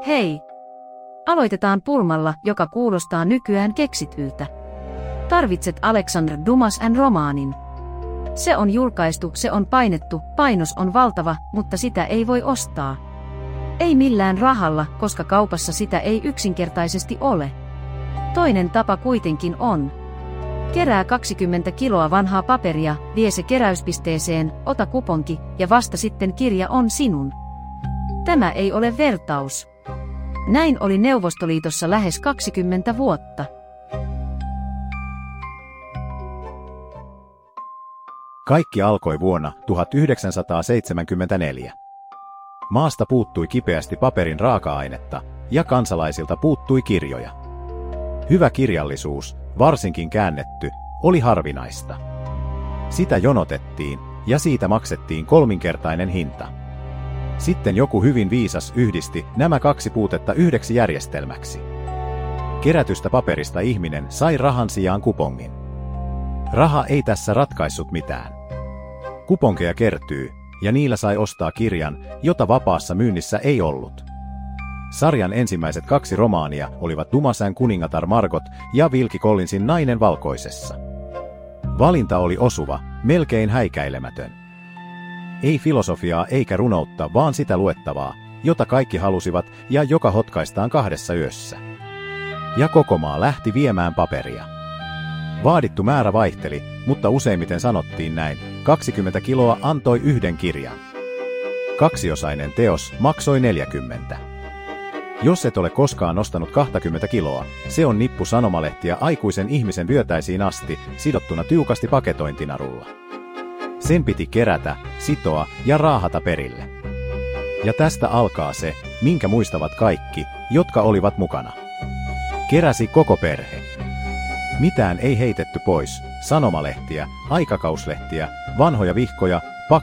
Hei! Aloitetaan pulmalla, joka kuulostaa nykyään keksityltä. Tarvitset Alexander Dumasin romaanin. Se on julkaistu, se on painettu, painos on valtava, mutta sitä ei voi ostaa. Ei millään rahalla, koska kaupassa sitä ei yksinkertaisesti ole. Toinen tapa kuitenkin on. Kerää 20 kiloa vanhaa paperia, vie se keräyspisteeseen, ota kuponki ja vasta sitten kirja on sinun. Tämä ei ole vertaus. Näin oli Neuvostoliitossa lähes 20 vuotta. Kaikki alkoi vuonna 1974. Maasta puuttui kipeästi paperin raaka-ainetta ja kansalaisilta puuttui kirjoja. Hyvä kirjallisuus, varsinkin käännetty, oli harvinaista. Sitä jonotettiin ja siitä maksettiin 3-kertainen hinta. Sitten joku hyvin viisas yhdisti nämä 2 puutetta yhdeksi järjestelmäksi. Kerätystä paperista ihminen sai rahan sijaan kupongin. Raha ei tässä ratkaissut mitään. Kuponkeja kertyy, ja niillä sai ostaa kirjan, jota vapaassa myynnissä ei ollut. Sarjan ensimmäiset 2 romaania olivat Dumasin Kuningatar Margot ja Wilkie Collinsin Nainen valkoisessa. Valinta oli osuva, melkein häikäilemätön. Ei filosofiaa eikä runoutta, vaan sitä luettavaa, jota kaikki halusivat ja joka hotkaistaan 2 yössä. Ja koko maa lähti viemään paperia. Vaadittu määrä vaihteli, mutta useimmiten sanottiin näin, 20 kiloa antoi 1 kirjan. 2-osainen teos maksoi 40. Jos et ole koskaan nostanut 20 kiloa, se on nippu sanomalehtiä aikuisen ihmisen vyötäisiin asti, sidottuna tiukasti paketointinarulla. Sen piti kerätä, sitoa ja raahata perille. Ja tästä alkaa se, minkä muistavat kaikki, jotka olivat mukana. Keräsi koko perhe. Mitään ei heitetty pois, sanomalehtiä, aikakauslehtiä, vanhoja vihkoja